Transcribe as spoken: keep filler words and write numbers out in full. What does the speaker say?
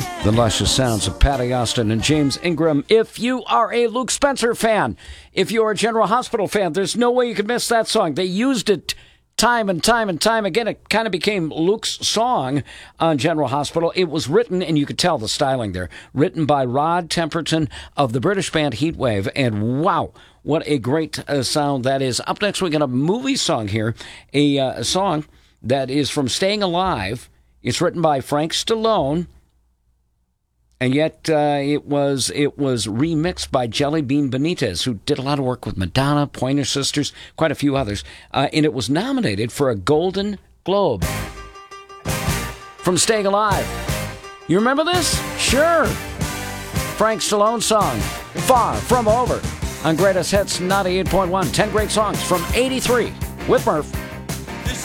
The luscious sounds of Patty Austin and James Ingram. If you are a Luke Spencer fan, if you're a General Hospital fan, there's no way you could miss that song. They used it time and time and time again. It kind of became Luke's song on General Hospital. It was written, and you could tell the styling there, written by Rod Temperton of the British band Heatwave. And wow, what a great uh, sound that is. Up next, we got a movie song here, a, uh, a song that is from Staying Alive. It's written by Frank Stallone. And yet uh, it was it was remixed by Jelly Bean Benitez, who did a lot of work with Madonna, Pointer Sisters, quite a few others. Uh, and it was nominated for a Golden Globe. From Staying Alive. You remember this? Sure. Frank Stallone song, Far From Over, on Greatest Hits ninety-eight point one. Ten great songs from eighty-three with Murph.